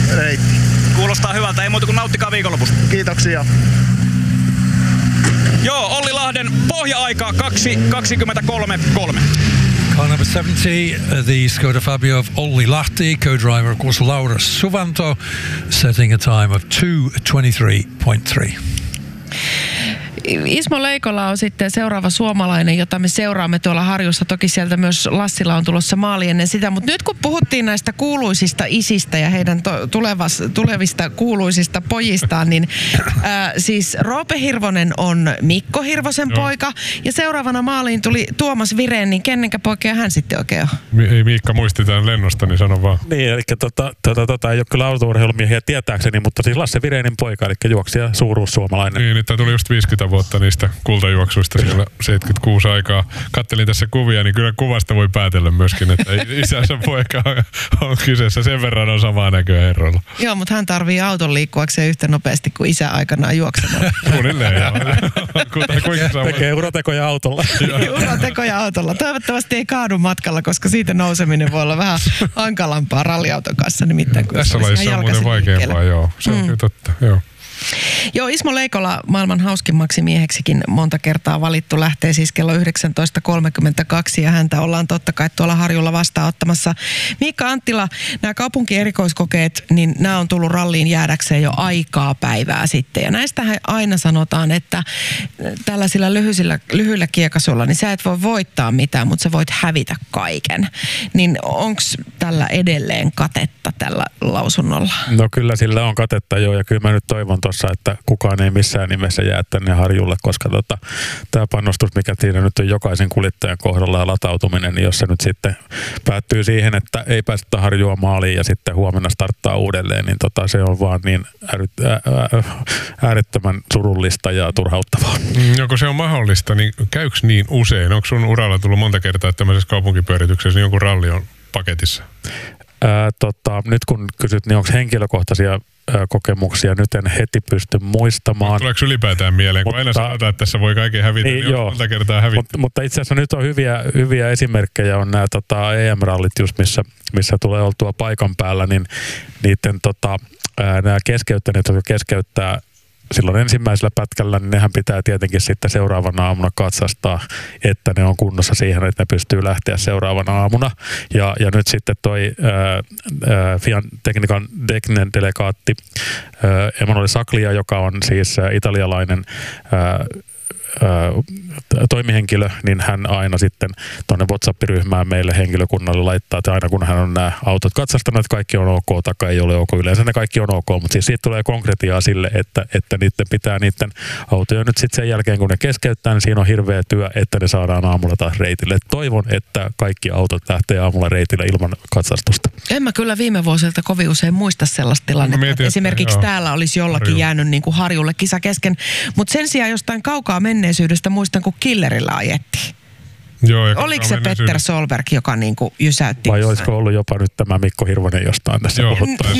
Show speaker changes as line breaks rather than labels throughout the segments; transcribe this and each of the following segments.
reitti.
Kuulostaa hyvältä, ei muuta kuin nauttikaa viikonlopusta.
Kiitoksia.
Joo, Olli Lahden pohja-aika 2:23.3.
Car number 70, the Skoda Fabia of Olli Lahti, co-driver of course Laura Suvanto, setting a time of 2:23.3.
Ismo Leikola on sitten seuraava suomalainen, jota me seuraamme tuolla Harjussa. Toki sieltä myös Lassila on tulossa maali ennen sitä. Mutta nyt kun puhuttiin näistä kuuluisista isistä ja heidän tulevista kuuluisista pojistaan, niin siis Roope Hirvonen on Mikko Hirvosen poika. Ja seuraavana maaliin tuli Tuomas Virén, niin kenenkä poikia hän sitten oikein on?
Ei Miikka muisti tämän lennosta, niin sano vaan.
Niin, eli ei ole kyllä autourheilumiehiä tietääkseni, mutta siis Lasse Virénin poika, eli juoksija suuruussuomalainen.
Niin, nyt tuli just 50 vuotta niistä kultajuoksuista siellä 76 aikaa. Kattelin tässä kuvia, niin kyllä kuvasta voi päätellä myöskin, että isänsä poika on kyseessä. Sen verran on samaa näköä herroilla.
Joo, mutta hän tarvii auton liikkuakseen yhtä nopeasti kuin isä aikanaan juoksemaan.
Suunnilleen, joo.
Tekee uratekoja autolla.
Uratekoja autolla. Toivottavasti ei kaadu matkalla, koska siitä nouseminen voi olla vähän hankalampaa ralliauton kanssa. Nimittäin,
tässä lajissa on muuten vaikeampaa, joo. Se on kyllä totta, joo.
Joo, Ismo Leikola maailman hauskimmaksi mieheksikin monta kertaa valittu. Lähtee siis kello 19.32 ja häntä ollaan totta kai tuolla Harjulla vastaanottamassa. Miikka Anttila, nämä kaupunkierikoiskokeet, niin nämä on tullut ralliin jäädäkseen jo aikaa päivää sitten. Ja näistähän aina sanotaan, että tällaisilla lyhyillä kiekasuilla, niin sä et voi voittaa mitään, mutta sä voit hävitä kaiken. Niin onko tällä edelleen katetta tällä lausunnolla?
No kyllä sillä on katetta joo, ja kyllä mä nyt toivon tuossa, että kukaan ei missään nimessä jää tänne Harjulle, koska tämä panostus, mikä siinä nyt on jokaisen kuljettajan kohdalla ja latautuminen, niin jos se nyt sitten päättyy siihen, että ei päästä Harjua maaliin ja sitten huomenna starttaa uudelleen, niin se on vaan niin äärettömän surullista ja turhauttavaa.
Kun se on mahdollista, niin käykö niin usein? Onko sun uralla tullut monta kertaa tämmöisessä kaupunkipyörityksessä, niin jonkun ralli on paketissa?
Nyt kun kysyt, niin onko henkilökohtaisia kokemuksia, nyt en heti pysty muistamaan.
Tuleeko ylipäätään mieleen, kun aina sanotaan, että tässä voi kaiken hävitä, niin joo, monta kertaa hävitty.
Mutta itse asiassa nyt on hyviä esimerkkejä, on nämä EM-rallit just, missä tulee oltua paikan päällä, niin niiden nämä keskeyttäneet, jotka keskeyttää silloin ensimmäisellä pätkällä, niin nehän pitää tietenkin sitten seuraavana aamuna katsastaa, että ne on kunnossa siihen, että ne pystyy lähteä seuraavana aamuna. Ja nyt sitten toi FIAn tekninen delegaatti Emanuele Saglia, joka on siis italialainen toimihenkilö, niin hän aina sitten tuonne WhatsApp-ryhmään meille henkilökunnalle laittaa, että aina kun hän on nämä autot katsastanut, että kaikki on ok, taikka ei ole ok. Yleensä ne kaikki on ok, mutta siis siitä tulee konkretiaa sille, että niiden pitää niiden autoja nyt sitten sen jälkeen, kun ne keskeyttää, niin siinä on hirveä työ, että ne saadaan aamulla taas reitille. Toivon, että kaikki autot lähtee aamulla reitille ilman katsastusta.
En mä kyllä viime vuosilta kovin usein muista sellaista tilannetta, että esimerkiksi täällä olisi jollakin jäänyt niin kuin Harjulle kisa kesken, mutta sen sijaan jostain kaukaa menneisyydestä muistan, kun Killerillä ajettiin.
Joo,
oliko se Petter Solberg, joka niinku jysäytti?
Vai olisiko ollut jopa nyt tämä Mikko Hirvonen jostain tässä puhuttaessa?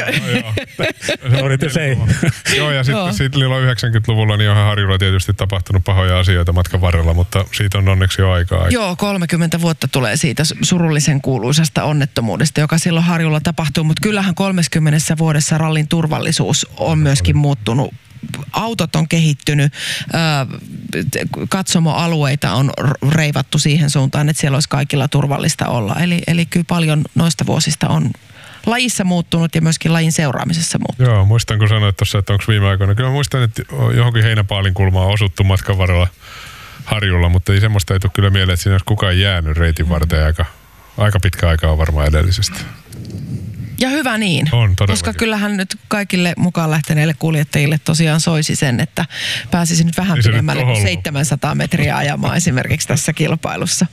Joo, ja sitten silloin 90-luvulla niin onhan Harjulla tietysti tapahtunut pahoja asioita matkan varrella, mutta siitä on onneksi jo aikaa.
Joo, 30 vuotta tulee siitä surullisen kuuluisasta onnettomuudesta, joka silloin Harjulla tapahtuu, mutta kyllähän 30 vuodessa rallin turvallisuus on myöskin muuttunut. Autot on kehittynyt, katsomoalueita on reivattu siihen suuntaan, että siellä olisi kaikilla turvallista olla. Eli kyllä paljon noista vuosista on lajissa muuttunut ja myöskin lajin seuraamisessa muuttunut.
Joo, muistan kun sanoit tuossa, että onko viime aikoina. Kyllä muistan, että johonkin heinäpaalin kulmaan on osuttu matkan varrella Harjulla, mutta ei semmoista ei tule kyllä mieleen, että siinä olisi kukaan jäänyt reitin varteen. Aika pitkä aika on varmaan edellisestä.
Ja hyvä niin, koska kyllähän nyt kaikille mukaan lähteneille kuljettajille tosiaan soisi sen, että pääsisi nyt vähän pidemmälle kuin 700 metriä ajamaan esimerkiksi tässä kilpailussa.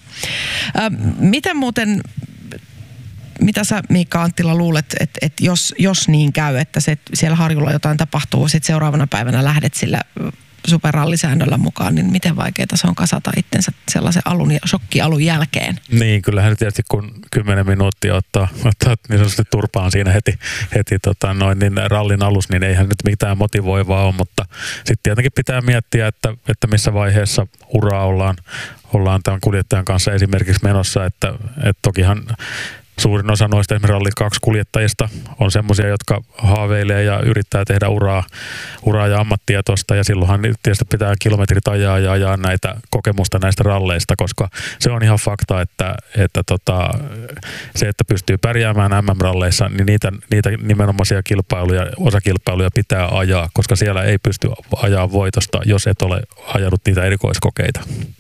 Mitä sä Miikka Anttila luulet, että jos niin käy, että siellä Harjulla jotain tapahtuu, sitten seuraavana päivänä lähdet sillä superrallisäännöllä mukaan, niin miten vaikeaa se on kasata itsensä sellaisen shokkialun jälkeen?
Niin, kyllähän tietysti kun 10 minuuttia ottaa niin sanotusti turpaan siinä heti niin rallin alus, niin eihän nyt mitään motivoivaa ole, mutta sitten tietenkin pitää miettiä, että missä vaiheessa uraa ollaan tämän kuljettajan kanssa esimerkiksi menossa, että tokihan suurin osa noista esimerkiksi Ralli 2 kuljettajista on semmoisia, jotka haaveilee ja yrittää tehdä uraa ja ammattia tuosta, ja silloinhan tietysti pitää kilometrit ajaa ja ajaa näitä kokemusta näistä ralleista, koska se on ihan fakta, että se, että pystyy pärjäämään MM-ralleissa, niin niitä nimenomaisia osakilpailuja pitää ajaa, koska siellä ei pysty ajaa voitosta, jos et ole ajanut niitä erikoiskokeita.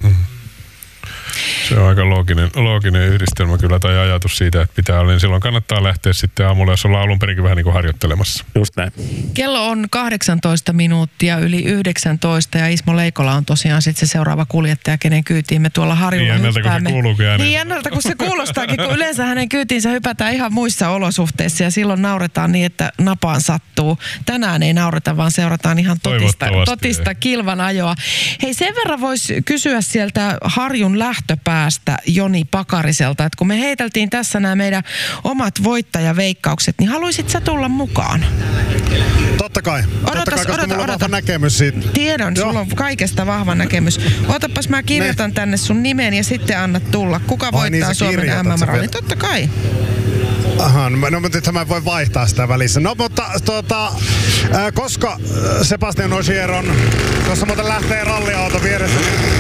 Se on aika looginen yhdistelmä kyllä, tai ajatus siitä, että pitää olla, niin silloin kannattaa lähteä sitten aamulla, jos ollaan alun perinkin vähän niin kuin harjoittelemassa.
Just näin.
Kello on 18 minuuttia yli 19 ja Ismo Leikola on tosiaan sitten se seuraava kuljettaja, kenen kyytiin me tuolla Harjulla hyppäämme. Niin jännältä kuin se kuulostaakin, kun yleensä hänen kyytiinsä hypätään ihan muissa olosuhteissa ja silloin nauretaan niin, että napaan sattuu. Tänään ei naureta, vaan seurataan ihan totista kilvan ajoa. Hei, sen verran voisi kysyä sieltä Harjun lähtöpäästä Joni Pakariselta, että kun me heiteltiin tässä nämä meidän omat voittajaveikkaukset, niin haluaisit sä tulla mukaan?
Totta kai, koska mulla on vahva näkemys siitä.
Tiedän, sulla on kaikesta vahva näkemys. Otapas, mä kirjoitan tänne sun nimen ja sitten annat tulla. Kuka voittaa Suomen MM-rallin? Totta kai.
Aha, no mutta mä voin vaihtaa sitä välissä. No mutta koska Sebastian Ogier on, tuossa muuten lähtee ralliauto vieressä,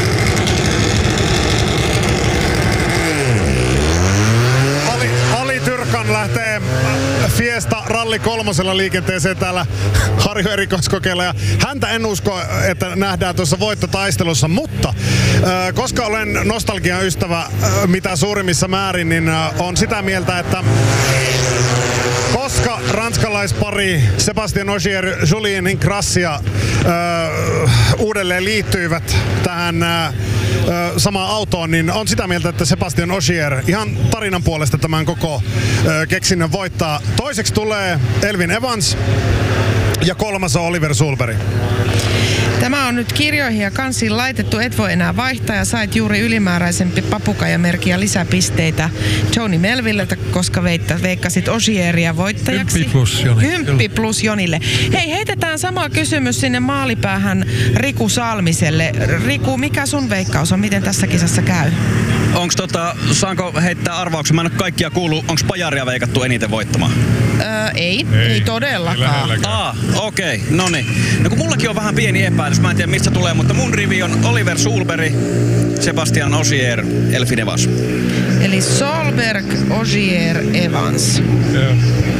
Ali Tyrkan lähtee Fiesta Ralli 3 liikenteeseen täällä Harju erikoiskokeilla, ja häntä en usko, että nähdään tuossa voittotaistelussa, mutta koska olen nostalgian ystävä mitä suurimmissa määrin, niin on sitä mieltä, että koska ranskalaispari Sebastian Ogier, Julien Ingrassia uudelleen liittyivät tähän samaan autoon, niin on sitä mieltä, että Sebastian Ogier ihan tarinan puolesta tämän koko keksinnön voittaa. Toiseksi tulee Elfyn Evans ja kolmas on Oliver Sulberg.
Tämä on nyt kirjoihin ja kansiin laitettu, et voi enää vaihtaa ja sait juuri ylimääräisempi papukajamerkki ja lisäpisteitä Tony Melvilleltä, koska veikkasit Ogieria voittajaksi.
10
plus Jonille. Hei, heitetään sama kysymys sinne maalipäähän Riku Salmiselle. Riku, mikä sun veikkaus on? Miten tässä kisassa käy?
Onks saanko heittää arvauksen? Mä en ole kaikkia kuullut. Onks Pajaria veikattu eniten voittamaan?
Ei todellakaan.
Okei. Noniin. No kun mullakin on vähän pieni epäilys, mä en tiedä mistä tulee, mutta mun rivi on Oliver Sulberg, Sebastian Ogier, Elfyn Evans.
Eli Solberg, Ogier, Evans.
Joo.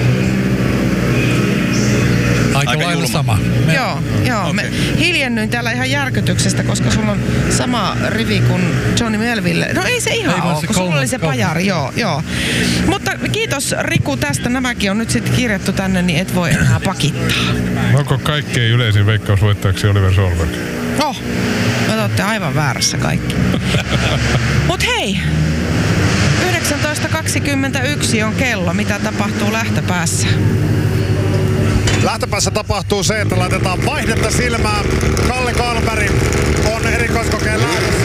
Aika lailla sama.
Joo. Okay. Hiljennyin täällä ihan järkytyksestä, koska sulla on sama rivi kuin Johnny Melville. No ei se ihan ole, kun sulla oli se Pajari. Joo. Mutta kiitos Riku tästä. Nämäkin on nyt sitten kirjattu tänne, niin et voi enää pakittaa.
Onko kaikkein yleisin veikkausvoittajaksi Oliver Solberg?
Me olette aivan väärässä kaikki. Mut hei! 19.21 on kello. Mitä tapahtuu lähtöpäässä?
Lähtöpäässä tapahtuu se, että laitetaan vaihdetta silmään. Kalle Karlberg on erikoiskokeen lähdössä.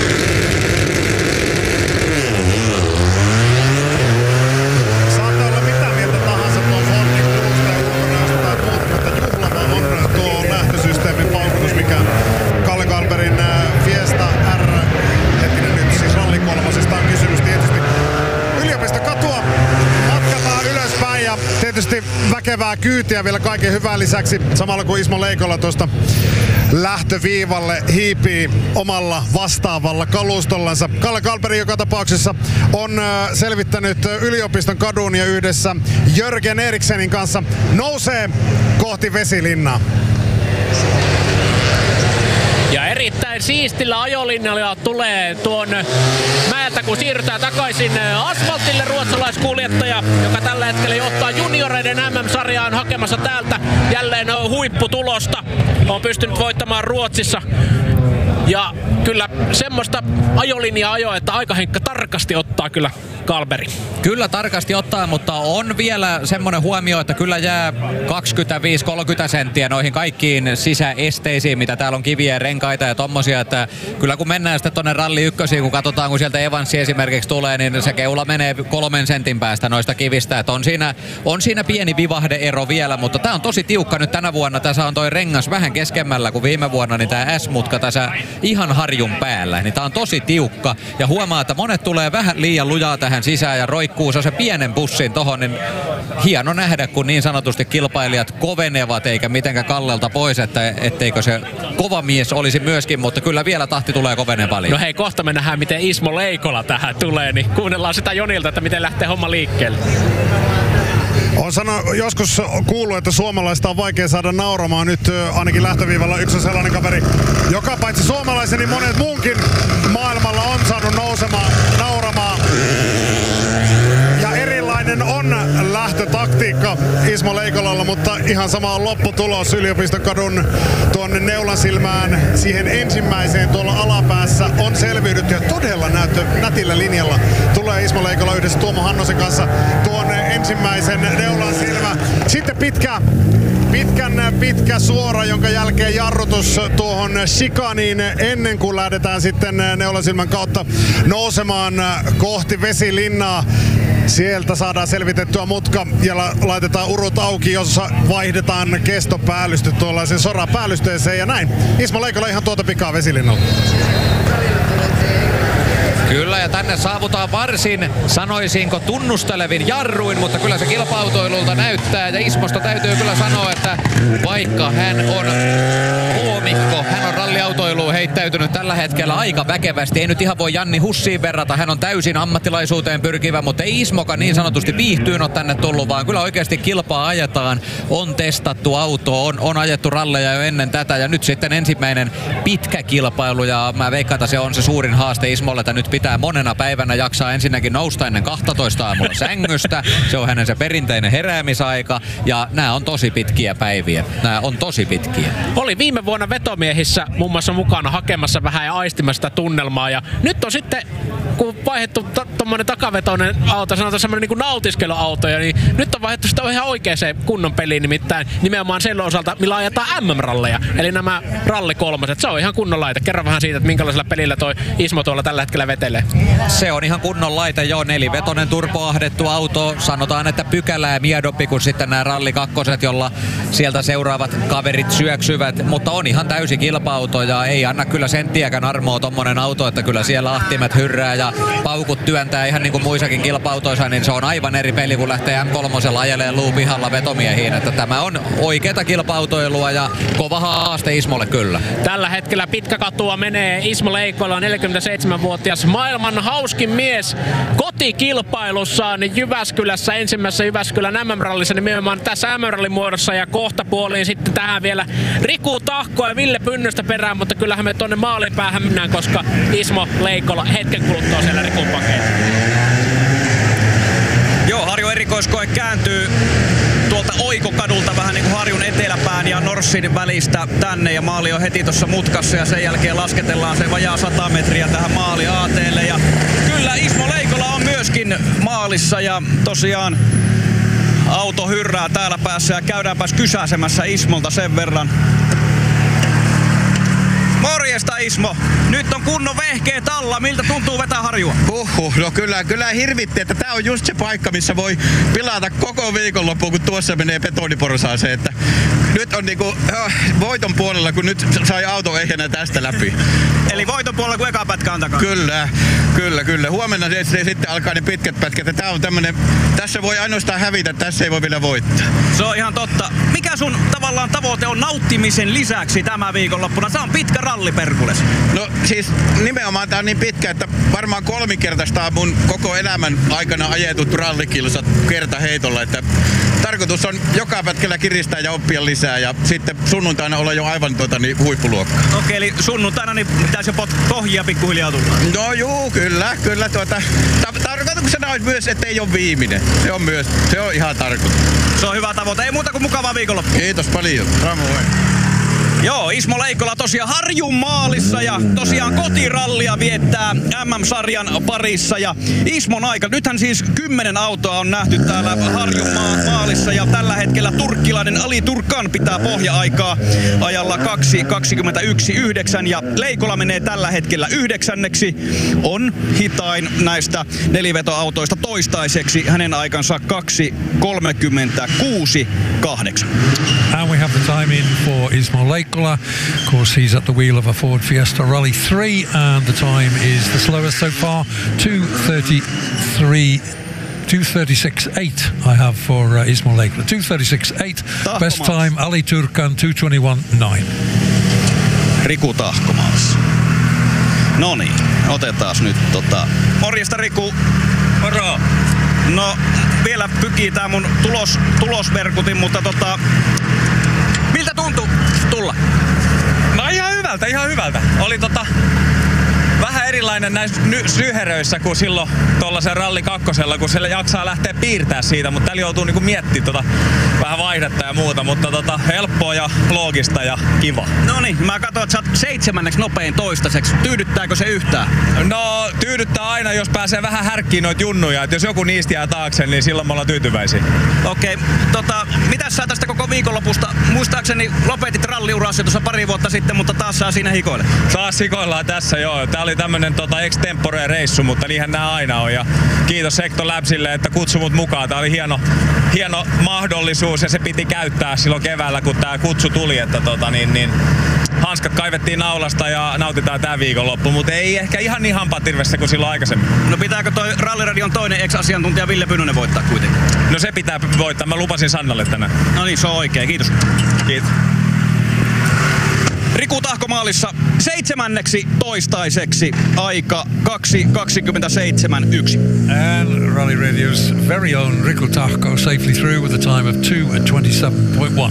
Saattaa olla mitä mieltä tahansa tuon Fordin kulusta ja ulkonäöstä tai muuta, mutta juhlava on tuo lähtösysteemin paukutus, mikä Kalle Karlbergin Fiesta R, hetkinen nyt siis Ralli 3 on kysymys tietysti. Yliopistokatua matkataan ylöspäin ja tietysti väkevää kyytiä vielä kaiken hyvän lisäksi, samalla kun Ismo Leikola tuosta lähtöviivalle hiipii omalla vastaavalla kalustollansa. Kalle Karlberg joka tapauksessa on selvittänyt yliopiston kadun ja yhdessä Jörgen Eriksenin kanssa nousee kohti vesilinnaa.
Ja erittäin siistillä ajolinjalla tulee tuon mäeltä, kun siirrytään takaisin asfaltille ruotsalaiskuljettaja, joka tällä hetkellä johtaa junioreiden MM-sarjaan hakemassa täältä jälleen huipputulosta. On pystynyt voittamaan Ruotsissa. Ja kyllä semmoista ajolinjaa ajoa, että Aika-Henkka tarkasti ottaa kyllä Karlberg.
Kyllä tarkasti ottaa, mutta on vielä semmoinen huomio, että kyllä jää 25-30 senttiä noihin kaikkiin sisäesteisiin, mitä täällä on kiviä, renkaita ja tommosia. semmosia, että kyllä kun mennään sitten tonne ralli ykkösiin, kun katsotaan, kun sieltä Evansi esimerkiksi tulee, niin se keula menee 3 sentin päästä noista kivistä. Että on siinä pieni vivahdeero vielä, mutta tää on tosi tiukka nyt tänä vuonna. Tässä on toi rengas vähän keskemmällä kuin viime vuonna, niin tää S-mutka tässä ihan harjun päällä. Niin tää on tosi tiukka ja huomaa, että monet tulee vähän liian lujaa tähän sisään ja roikkuu se pienen bussin tohon, niin hieno nähdä, kun niin sanotusti kilpailijat kovenevat eikä mitenkään kallelta pois, että etteikö se kova mies olisi myöskin, mutta kyllä vielä tahti tulee koveneen paljon.
No hei, kohta me nähdään, miten Ismo Leikola tähän tulee, niin kuunnellaan sitä Jonilta, että miten lähtee homma liikkeelle.
On joskus kuullut, että suomalaista on vaikea saada nauramaan. Nyt ainakin lähtöviivalla yksi on sellainen kaveri, joka paitsi suomalaisen, niin monet muunkin maailmalla on saanut nauramaan. Ja erilainen on lähtötaktiikka Ismo Leikolalla, mutta ihan sama on lopputulos Yliopistokadun tuonne Neulansilmään siihen ensimmäiseen tuolla alapäässä on selviydytty ja todella nätillä linjalla tulee Ismo Leikola yhdessä Tuomo Hannosen kanssa tuonne ensimmäisen Neulansilmä. Sitten pitkä suora, jonka jälkeen jarrutus tuohon chikaniin ennen kuin lähdetään sitten Neulansilmän kautta nousemaan kohti Vesilinnaa. Sieltä saadaan selvitettyä mutka ja laitetaan urut auki, jossa vaihdetaan kestopäällyste tuollaisen sorapäällysteeseen ja näin. Ismo Leikola ihan tuota pikaa Vesilinnalla.
Kyllä, ja tänne saavutaan varsin, sanoisinko, tunnustelevin jarruin, mutta kyllä se kilpa-autoilulta näyttää. Ja Ismosta täytyy kyllä sanoa, että vaikka hän on koomikko, hän on ralliautoiluun heittäytynyt tällä hetkellä aika väkevästi. Ei nyt ihan voi Janni Hussiin verrata, hän on täysin ammattilaisuuteen pyrkivä, mutta ei Ismoka niin sanotusti viihtyyn ole tänne tullut, vaan kyllä oikeasti kilpaa ajetaan. On testattu auto, on ajettu ralleja jo ennen tätä ja nyt sitten ensimmäinen pitkä kilpailu ja mä veikkaan, että se on se suurin haaste Ismolle, että nyt pitää monena päivänä jaksaa ensinnäkin nousta ennen 12 aamulla sängystä. Se on hänen se perinteinen heräämisaika ja nämä on tosi pitkiä päiviä. Nämä on tosi pitkiä.
Oli viime vuonna vetomiehissä muun muassa mukana hakemassa vähän ja aistimassa sitä tunnelmaa ja nyt on sitten kun vaihdettu tommonen takavetoinen auto, sanotaan semmoinen niin kuin nautiskeluauto, niin nyt on vaihdettu sitä ihan oikeaan kunnon peliin, nimittäin nimenomaan sen osalta, millä ajetaan MM-ralleja, eli nämä ralli 3. Se on ihan kunnon laite. Kerro vähän siitä, että minkälaisella pelillä toi Ismo tuolla tällä hetkellä vetelee.
Se on ihan kunnon laite, joo, 4-vetoinen turboahdettu auto. Sanotaan, että pykälää miedoppi kuin sitten nämä ralli 2, jolla sieltä seuraavat kaverit syöksyvät, mutta on ihan täysi kilpa-auto ja ei anna kyllä senttiäkään armoa tommonen auto, että kyllä siellä ahtimet hyrrää ja paukut työntää ihan niin kuin muissakin kilpa-autoissa, niin se on aivan eri peli, kun lähtee M3 ajelee luupihalla vetomiehiin, että tämä on oikeata kilpa-autoilua ja kova haaste Ismolle kyllä.
Tällä hetkellä pitkä katua menee Ismo Leikola, 47-vuotias maailman hauskin mies kotikilpailussaan Jyväskylässä, ensimmäisessä Jyväskylän MM-rallissa nimenomaan tässä MM-rallin muodossa ja kohta puoliin sitten tähän vielä Riku Tahko ja Ville Pynnöstä perään, mutta kyllähän me tonne maalipäähän mennään, koska Ismo Leikola hetken kuluttua siellä Rikun pakeilla.
Joo, Harjun erikoiskoe kääntyy tuolta Oikokadulta vähän niin kuin Harjun eteläpään ja Norssin välistä tänne ja maali on heti tuossa mutkassa ja sen jälkeen lasketellaan se vajaa 100 metriä tähän maali AT:lle ja kyllä Ismo Leikola on myöskin maalissa ja tosiaan auto hyrrää täällä päässä ja käydäänpäs kysäsemässä Ismolta sen verran. Morjesta Ismo! Nyt on kunnon vehkeet alla. Miltä tuntuu vetää Harjua?
No kyllä hirvitti, että tää on just se paikka, missä voi pilata koko viikonloppuun, kun tuossa menee betoniporsaaseen. Että nyt on niinku voiton puolella, kun nyt sai auto ehjänä tästä läpi.
Eli voiton puolella, kun eka pätkä on takana?
Kyllä. Huomenna se sitten alkaa ne pitkät pätkät. Tää on tämmönen, tässä voi ainoastaan hävitä, tässä ei voi vielä voittaa.
Se on ihan totta. Mikä sun tavallaan tavoite on nauttimisen lisäksi tämä viikonloppuna? Se on pitkä ralli, Perkules.
No siis nimenomaan tää on niin pitkä, että varmaan 3-kertaista mun koko elämän aikana ajetut rallikilsat kertaheitolla. Että tarkoitus on joka pätkällä kiristää ja oppia lisää ja sitten sunnuntaina olla jo aivan huippuluokka.
Okei, eli sunnuntaina niin pitäisi jo pohjia pikkuhiljaa tulla.
No juu, kyllä. Tarkoituksena on myös, että ei ole viimeinen. Se on ihan tarkoitus.
Se on hyvä tavoite. Ei muuta kuin mukavaa viikonloppua.
Kiitos paljon. Ramoin.
Joo, Ismo Leikola tosiaan Harjun maalissa ja tosiaan kotirallia viettää MM-sarjan parissa. Ja Ismon aika, nythän siis 10 autoa on nähty täällä Harjun maalissa ja tällä hetkellä turkkilainen Ali Turkan pitää pohja-aikaa ajalla 2.21.9 ja Leikola menee tällä hetkellä 9. On hitain näistä nelivetoautoista toistaiseksi, hänen aikansa 2.36.8.
And we have the time in for Ismo Leikola. Of course, he's at the wheel of a Ford Fiesta Rally 3, and the time is the slowest so far, 2:36.8 I have for Ismo Leikola. 2:36.8. Best time, Ali Turkan, 2:21.9.
Riku Tahkomaassa. No niin, otetaan nyt Morjesta Riku.
Moro.
No, vielä pykii tää mun tulosverkutin, mutta miltä tuntui tulla?
No ihan hyvältä. Oli vähän erilainen näissä syheröissä kuin silloin tuollaisen ralli kakkosella, kun siellä jaksaa lähteä piirtää siitä, mutta täällä joutuu niinku miettimään vähän vaihdetta ja muuta, mutta helppoa ja loogista ja kiva.
No niin, mä katsoin, että sä oot 7. nopein toistaiseksi. Tyydyttääkö se yhtään?
No, tyydyttää aina, jos pääsee vähän härkkiin noita junnuja, että jos joku niistä jää taakse, niin silloin me ollaan tyytyväisiä.
Okei, mitäs sä tästä koko viikonlopusta? Muistaakseni lopetit ralliurassa tuossa pari vuotta sitten, mutta taas saa siinä hikoille.
Taas hikoillaan tässä, joo. Tää oli tämmönen extempore reissu, mutta niinhän nää aina on. Ja kiitos Sector Labsille, että kutsui mut mukaan. Tää oli hieno mahdollisuus ja se piti käyttää silloin keväällä, kun tää kutsu tuli, että hanskat kaivettiin naulasta ja nautitaan tää viikonloppu, mutta ei ehkä ihan niin hampaatirvessä kuin silloin aikaisemmin.
No pitääkö toi Ralliradion toinen ex-asiantuntija Ville Pynnönen voittaa kuitenkin?
No se pitää voittaa, mä lupasin Sannalle tänään.
No niin, se on oikein, kiitos.
Kiitos.
Riku Tahkomaalissa 7. toistaiseksi aika 2.27.1.
And Rally Radio's very own Riku Tahko safely through with a time of 2:27.1.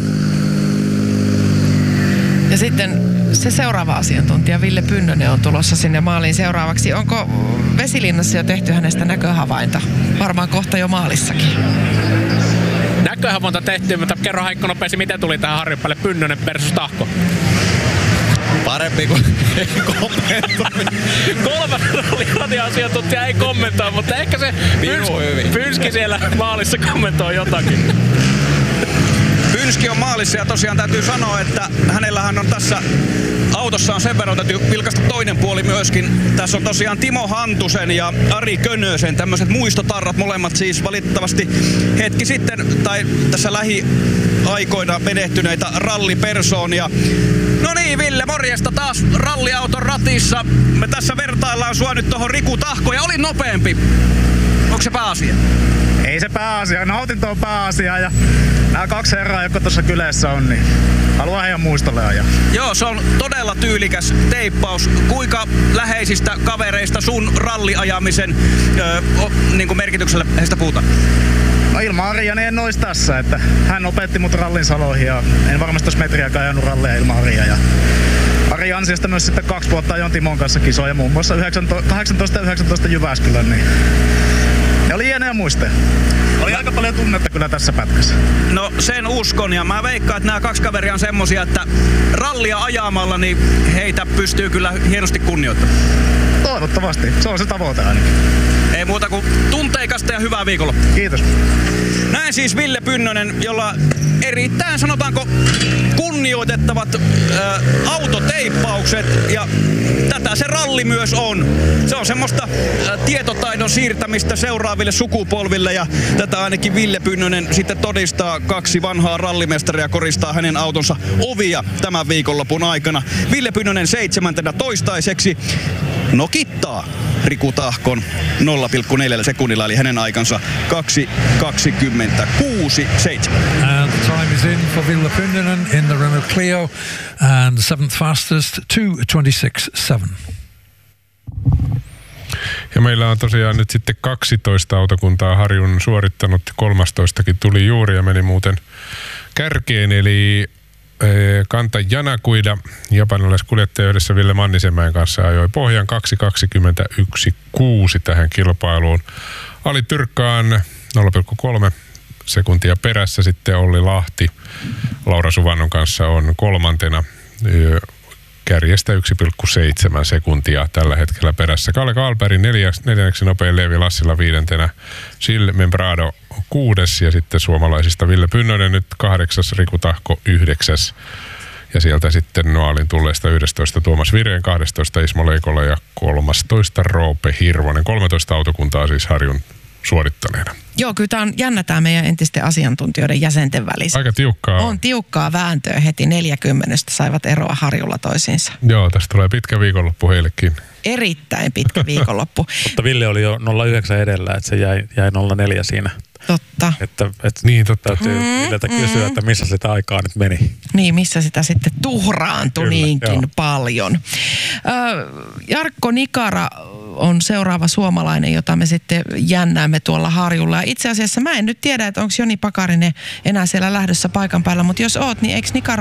Ja sitten se seuraava asiantuntija Ville Pynnönen on tulossa sinne maaliin seuraavaksi. Onko Vesilinnassa jo tehty hänestä näköhavainto? Varmaan kohta jo maalissakin.
Näköhavainto tehty, mutta kerro Heikko nopeasti, miten tuli tähän Harjun päälle Pynnönen versus Tahko?
Parempi kuin ei kommentoi.
Kolmas radioasiantuntija ei kommentoi, mutta ehkä se Pynski siellä maalissa kommentoi jotakin.
Pynski on maalissa ja tosiaan täytyy sanoa, että hänellähän on tässä autossa on sen verran, täytyy vilkaista toinen puoli myöskin. Tässä on tosiaan Timo Hantusen ja Ari Könösen tämmöiset muistotarrat, molemmat siis valitettavasti hetki sitten tai tässä lähiaikoina menehtyneitä rallipersoonia. No niin, Ville, morjesta taas ralliauton ratissa. Me tässä vertaillaan sua nyt tohon Riku Tahkoon ja oli nopeampi. Onko se pääasia?
Ei se pääasia. Nautinto on pääasia ja nämä 2 herraa, jotka tuossa kylässä on, niin haluan heidän muistolle ajaa.
Joo, se on todella tyylikäs teippaus. Kuinka läheisistä kavereista sun ralliajamisen niin merkityksellä heistä puhutaan?
No ilman Aria niin en ois tässä, että hän opetti mut rallin saloihin ja en varmasti olisi metriäkään ajanut rallia ilman Aria. Ja Ari ansiosta myös sitten 2 vuotta ajoin Timon kanssa kisoja, muun muassa 18 ja 19 Jyväskylän, niin ne oli hienoja muisteja. Oli aika paljon tunnetta kyllä tässä pätkässä.
No sen uskon ja mä veikkaan, että nämä 2 kaveria on semmosia, että rallia ajamalla niin heitä pystyy kyllä hienosti kunnioittamaan.
Toivottavasti, se on se tavoite ainakin.
Ei muuta kuin tunteikasta ja hyvää viikonloppua.
Kiitos.
Näin siis Ville Pynnönen, jolla erittäin sanotaanko kunnioitettavat autoteippaukset ja tätä se ralli myös on. Se on semmoista tietotaidon siirtämistä seuraaville sukupolville ja tätä ainakin Ville Pynnönen sitten todistaa. 2 vanhaa rallimestaria koristaa hänen autonsa ovia tämän viikonlopun aikana. Ville Pynnönen 7. toistaiseksi nokittaa Riku Tahkon 0,4 sekunnilla, eli hänen aikansa 2.26.7.
And the time is in for Ville Pynnönen in the Renault Clio, and 7th fastest, 2.26.7.
Ja meillä on tosiaan nyt sitten 12 autokuntaa Harjun suorittanut. 13kin tuli juuri ja meni muuten kärkeen, eli Kanta Janakuida, japanilaiskuljettaja yhdessä Ville Mannisenmäen kanssa ajoi pohjan 2.21.6 tähän kilpailuun. Ali Tyrkkaan 0,3 sekuntia perässä, sitten Olli Lahti Laura Suvannon kanssa on 3. kärjestä 1,7 sekuntia tällä hetkellä perässä. Kalle Kalperin neljänneksi nopein, Leevi Lassila 5. Gilles Membrado 6. ja sitten suomalaisista Ville Pynnönen nyt 8. Riku Tahko 9. Ja sieltä sitten Noalin tulleesta 11. Tuomas Vireen, 12. Ismo Leikola ja 13. Roope Hirvonen. 13 autokuntaa siis Harjun suorittaneena.
Joo, kyllä tämä on jännä tämä meidän entisten asiantuntijoiden jäsenten välissä.
Aika tiukkaa.
On tiukkaa vääntöä heti 40 saivat eroa Harjulla toisiinsa.
Joo, tästä tulee pitkä viikonloppu heillekin.
Erittäin pitkä viikonloppu.
Mutta Ville oli jo 0,9 edellä, että se jäi 0,4 siinä.
Totta.
Niin, totta.
Täytyy Villeltä kysyä, että missä sitä aikaa nyt meni.
Niin, missä sitä sitten tuhraantui niinkin paljon. Jarkko Nikara on seuraava suomalainen, jota me sitten jännäämme tuolla Harjulla. Ja itse asiassa mä en nyt tiedä, että onko Joni Pakarinen enää siellä lähdössä paikan päällä, mutta jos oot, niin eikö Nikara